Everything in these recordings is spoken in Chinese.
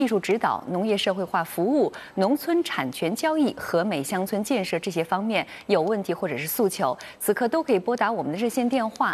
技术指导、农业社会化服务、农村产权交易、和美乡村建设这些方面有问题或者是诉求，此刻都可以拨打我们的热线电话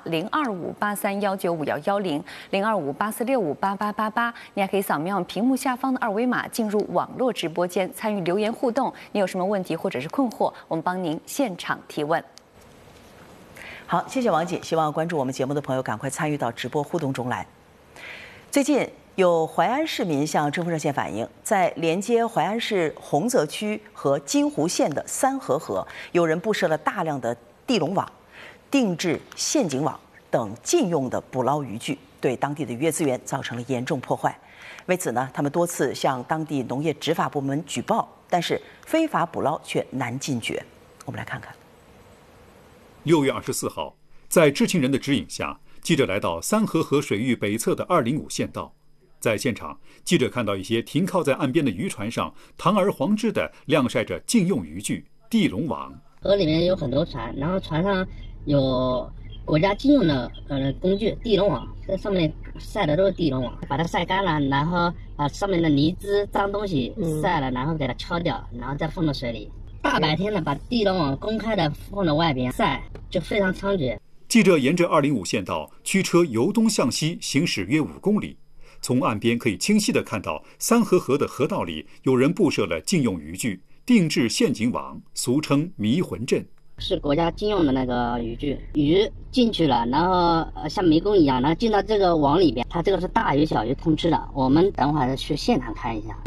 025831951110、0258465888。你还可以扫描屏幕下方的二维码进入网络直播间参与留言互动。你有什么问题或者是困惑，我们帮您现场提问。 好，谢谢王姐，希望关注我们节目的朋友赶快参与到直播互动中来。最近有淮安市民向政府热线反映，在连接淮安市洪泽区和金湖县的三河河，有人布设了大量的地笼网、定制陷阱网等禁用的捕捞渔具，对当地的渔业资源造成了严重破坏。为此呢，他们多次向当地农业执法部门举报，但是非法捕捞却难禁绝。我们来看看。 6月24号，在知情人的指引下，记者来到三河河水域北侧的205县道。在现场，记者看到一些停靠在岸边的渔船上堂而皇之地晾晒着禁用渔具、地笼网。 河里面有很多船，然后船上有国家禁用的工具地笼网，这上面晒的都是地笼网，把它晒干了，然后把上面的泥渍、脏东西晒了，然后给它敲掉，然后再放到水里。大白天的把地笼网公开的放到外边晒，就非常猖獗。 记者沿着205县道驱车由东向西行驶约5公里。从岸边可以清晰地看到三河河的河道里有人布设了禁用渔具、定制陷阱网，俗称迷魂阵。 是国家禁用的那个渔具，鱼进去了，然后像迷宫一样，然后进到这个网里边，它这个是大鱼小鱼通吃的。我们等会儿去现场看一下。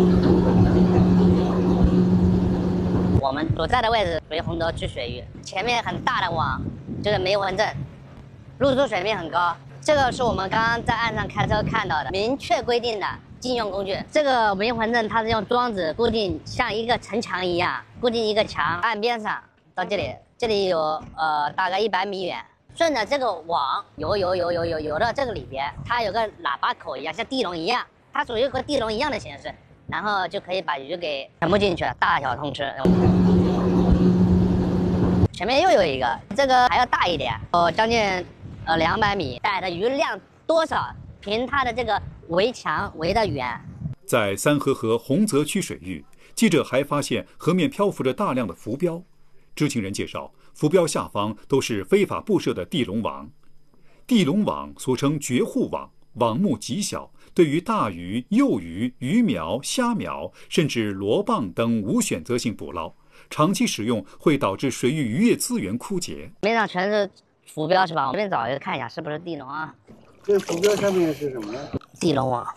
我们所在的位置属于洪泽区水域，前面很大的网就是迷魂阵，入住水面很高。这个是我们刚刚在岸上开车看到的明确规定的禁用工具。这个迷魂阵它是用桩子固定，像一个城墙一样固定一个墙，岸边上到这里有大概100米远，顺着这个网游到这个里边，它有个喇叭口一样，像地笼一样，它属于和地笼一样的形式，然后就可以把鱼给全部进去了，大小通吃。前面又有一个，这个还要大一点，将近200米，带的鱼量多少，凭它的这个围墙围得远。 在三河河洪泽区水域，记者还发现河面漂浮着大量的浮标。知情人介绍，浮标下方都是非法布设的地笼网。地笼网俗称绝户网，网目极小，对于大鱼、幼鱼、鱼苗、虾苗，甚至螺蚌等无选择性捕捞，长期使用会导致水域渔业资源枯竭。 面上全是浮标是吧？我这边找一个看一下是不是地笼啊？ 这浮标上面是什么呢？ 地笼网，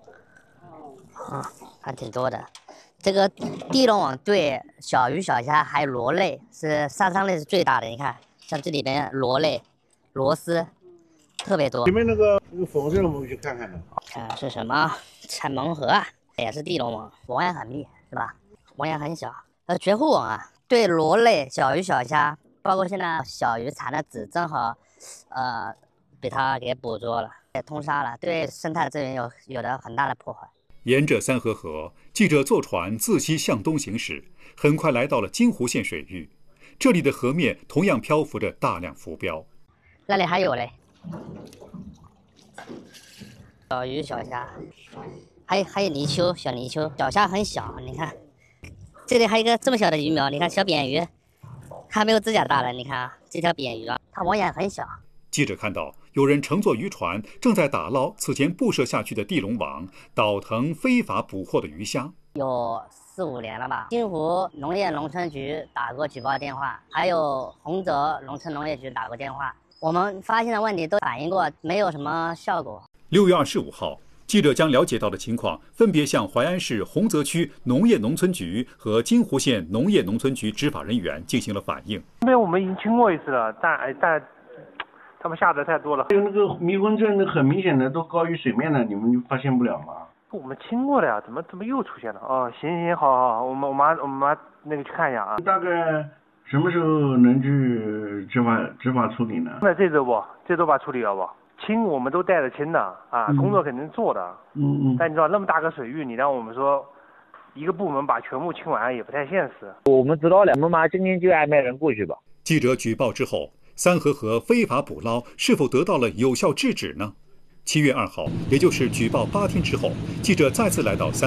还挺多的。这个地笼网对小鱼小虾还有螺类是杀伤力是最大的。你看，像这里边螺类、螺丝特别多。 前面那个缝线我们去看看呢。 看是什么？产盲盒啊，也是地笼网，网眼很密是吧？网眼很小。绝户网啊，对螺类、小鱼小虾。包括现在小鱼产的子正好，被它给捕捉了，也通杀了，对生态资源有着很大的破坏。 沿着三河河，记者坐船自西向东行驶，很快来到了金湖县水域。这里的河面同样漂浮着大量浮标。 那里还有嘞，小鱼小虾，还有泥鳅，小泥鳅，小虾很小，你看，这里还有一个这么小的鱼苗，你看小扁鱼。还没有指甲大了，你看啊，这条扁鱼啊，它网眼很小。 记者看到有人乘坐渔船正在打捞此前布设下去的地笼网，倒腾非法捕获的鱼虾。 有4、5年了吧？金湖农业农村局打过举报电话，还有洪泽农村农业局打过电话，我们发现的问题都反映过，没有什么效果。 6月25号。记者将了解到的情况分别向淮安市洪泽区农业农村局和金湖县农业农村局执法人员进行了反映。 这边我们已经清过一次了，但他们下的太多了。 还有那个迷魂阵，很明显的都高于水面的，你们就发现不了吗？ 我们清过了呀，怎么又出现了？哦，行，好，我们那个去看一下啊。 大概什么时候能去执法处理呢？ 那这周把处理了不？清我们都带着清的啊，工作肯定做的。但你知道那么大个水域，你让我们说一个部门把全部清完也不太现实。 我们知道了，我们今天就安排人过去吧。 记者举报之后，三河河非法捕捞是否得到了有效制止呢？ 7月2号，也就是举报8天之后，记者再次来到